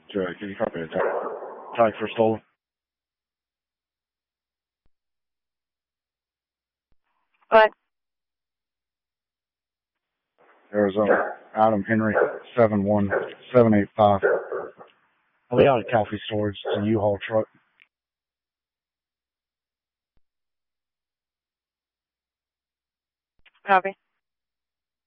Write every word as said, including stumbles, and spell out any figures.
Sure, can you copy it? Tag for stolen. What? Arizona. Adam Henry, seven one seven eight five. I'll be out of coffee storage. It's a U-Haul truck. Copy.